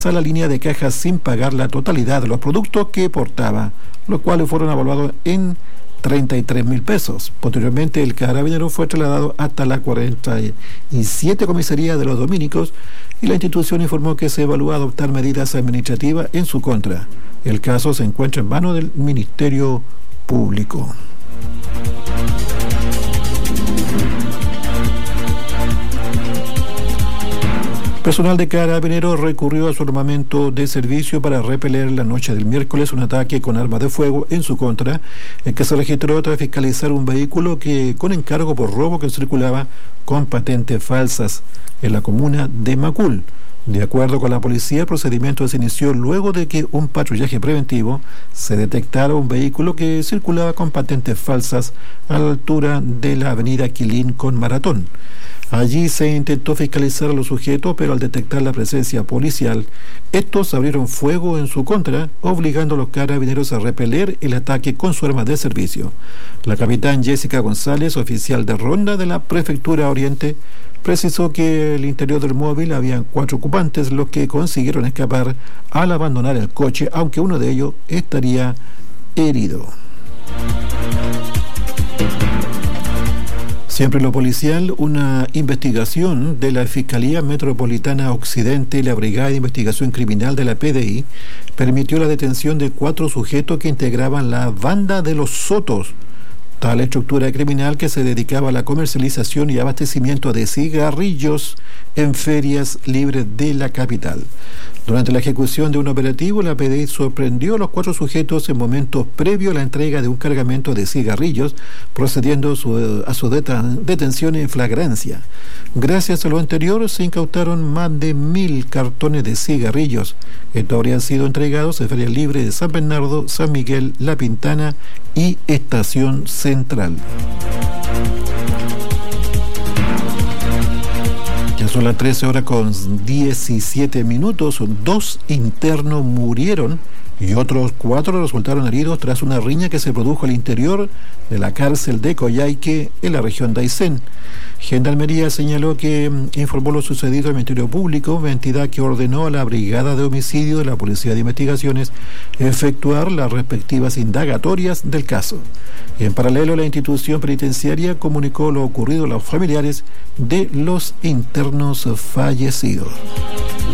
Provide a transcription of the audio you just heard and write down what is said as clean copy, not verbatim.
a la línea de cajas sin pagar la totalidad de los productos que portaba, los cuales fueron evaluados en 33.000 pesos. Posteriormente, el carabinero fue trasladado hasta la 47 comisaría de los dominicos y la institución informó que se evalúa adoptar medidas administrativas en su contra. El caso se encuentra en manos del Ministerio Público. Personal de Carabineros recurrió a su armamento de servicio para repeler la noche del miércoles un ataque con armas de fuego en su contra, en que se registró tras fiscalizar un vehículo con encargo por robo que circulaba con patentes falsas en la comuna de Macul. De acuerdo con la policía, el procedimiento se inició luego de que un patrullaje preventivo se detectara un vehículo que circulaba con patentes falsas a la altura de la avenida Quilín con Maratón. Allí se intentó fiscalizar a los sujetos, pero al detectar la presencia policial, estos abrieron fuego en su contra, obligando a los carabineros a repeler el ataque con su arma de servicio. La capitán Jessica González, oficial de ronda de la Prefectura Oriente, precisó que en el interior del móvil habían 4 ocupantes, los que consiguieron escapar al abandonar el coche, aunque uno de ellos estaría herido. Siempre en lo policial, una investigación de la Fiscalía Metropolitana Occidente y la Brigada de Investigación Criminal de la PDI permitió la detención de 4 sujetos que integraban la Banda de los Sotos, tal estructura criminal que se dedicaba a la comercialización y abastecimiento de cigarrillos en ferias libres de la capital. Durante la ejecución de un operativo, la PDI sorprendió a los 4 sujetos en momentos previos a la entrega de un cargamento de cigarrillos, procediendo a su detención en flagrancia. Gracias a lo anterior, se incautaron más de 1.000 cartones de cigarrillos. Estos habrían sido entregados en ferias libres de San Bernardo, San Miguel, La Pintana y Estación Central. Ya son las 13:17. 2 internos murieron y otros 4 resultaron heridos tras una riña que se produjo al interior de la cárcel de Coyhaique, en la región de Aysén. Gendarmería señaló que informó lo sucedido al Ministerio Público, entidad que ordenó a la Brigada de Homicidio de la Policía de Investigaciones efectuar las respectivas indagatorias del caso. En paralelo, la institución penitenciaria comunicó lo ocurrido a los familiares de los internos fallecidos.